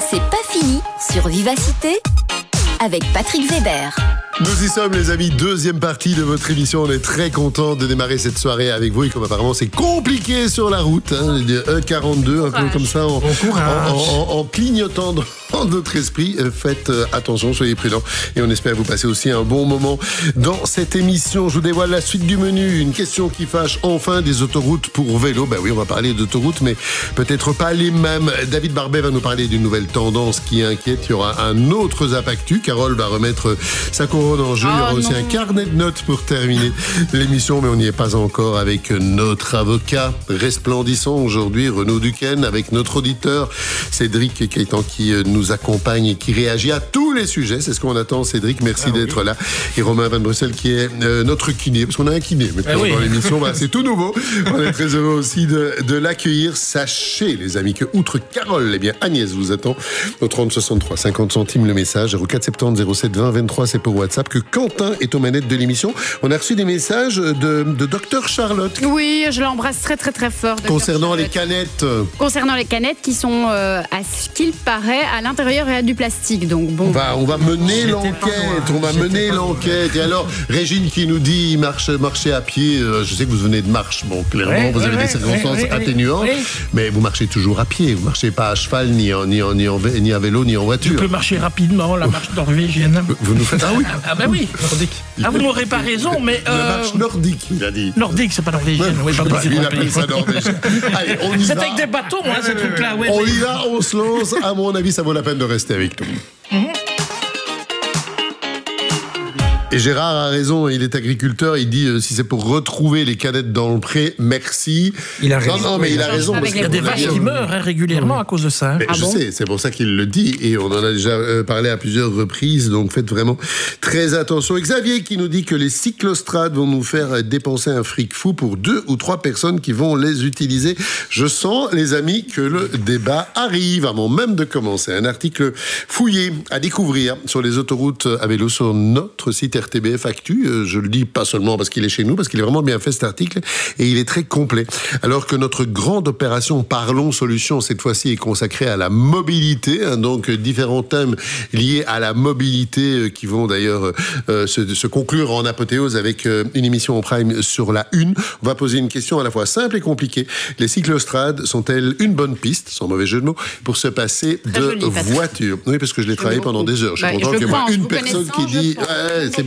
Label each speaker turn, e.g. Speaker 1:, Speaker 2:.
Speaker 1: C'est pas fini sur Vivacité avec Patrick Weber.
Speaker 2: Nous y sommes les amis, deuxième partie de votre émission. On est très content de démarrer cette soirée avec vous et comme apparemment c'est compliqué sur la route, 1,42, un peu comme ça, en clignotant dans notre esprit. Faites attention, soyez prudents et on espère vous passer aussi un bon moment dans cette émission. Je vous dévoile la suite du menu, une question qui fâche enfin, des autoroutes pour vélo. Ben oui, on va parler d'autoroutes, mais peut-être pas les mêmes. David Barbet va nous parler d'une nouvelle tendance qui inquiète. Il y aura un autre Zap Actu. Carole va remettre sa couronne en jeu. Il y aura aussi un carnet de notes pour terminer l'émission, mais on n'y est pas encore avec notre avocat resplendissant aujourd'hui, Renaud Duquesne, avec notre auditeur Cédric Caïtan qui nous accompagne et qui réagit à tous les sujets. C'est ce qu'on attend, Cédric. Merci d'être là. Et Romain Van Brussel qui est notre kiné, parce qu'on a un kiné maintenant dans l'émission. Voilà, c'est tout nouveau. On est très heureux aussi de l'accueillir. Sachez, les amis, que outre Carole, eh bien, Agnès vous attend au 30 63 50 centimes le message. 04 70 07 20 23, c'est pour WhatsApp. Que Quentin est aux manettes de l'émission. On a reçu des messages de Dr Charlotte.
Speaker 3: Oui, je l'embrasse très très très fort.
Speaker 2: Concernant les canettes.
Speaker 3: Concernant les canettes qui sont, à ce qu'il paraît, à l'intérieur, il y a du plastique. Donc bon.
Speaker 2: On va mener l'enquête. Et alors, Régine qui nous dit marcher à pied. Je sais que vous venez de marche. Bon, clairement, vous avez des circonstances atténuantes. Mais vous marchez toujours à pied. Vous marchez pas à cheval, ni à vélo, ni en voiture.
Speaker 4: Je peux marcher rapidement, la marche norvégienne.
Speaker 2: Vous nous faites
Speaker 4: Ah ben oui, nordique. Vous n'aurez pas raison, mais...
Speaker 2: La marche nordique, il a dit.
Speaker 4: Nordique, c'est pas norvégienne.
Speaker 2: Il appelle ça norvégienne. Allez, on y va.
Speaker 4: C'est avec des bâtons, ce truc-là.
Speaker 2: On y va, on se lance. À mon avis, ça vaut la peine de rester avec nous. Et Gérard a raison, il est agriculteur, il dit si c'est pour retrouver les canettes dans le pré, merci.
Speaker 4: Il a raison.
Speaker 2: Non, mais il a raison. Parce
Speaker 4: il y a des vaches qui meurent régulièrement à cause de ça.
Speaker 2: Je sais, c'est pour ça qu'il le dit et on en a déjà parlé à plusieurs reprises, donc faites vraiment très attention. Et Xavier qui nous dit que les cyclostrades vont nous faire dépenser un fric fou pour 2 ou 3 personnes qui vont les utiliser. Je sens, les amis, que le débat arrive avant même de commencer. Un article fouillé à découvrir sur les autoroutes à vélo sur notre site RTBF Actu. Je le dis pas seulement parce qu'il est chez nous, parce qu'il est vraiment bien fait cet article et il est très complet. Alors que notre grande opération Parlons Solutions, cette fois-ci, est consacrée à la mobilité, donc différents thèmes liés à la mobilité qui vont d'ailleurs se conclure en apothéose avec une émission en prime sur la Une. On va poser une question à la fois simple et compliquée. Les cyclostrades sont-elles une bonne piste, sans mauvais jeu de mots, pour se passer de voiture? Oui, parce que je l'ai travaillé pendant des heures. Je suis content qu'il y ait une personne qui dit c'est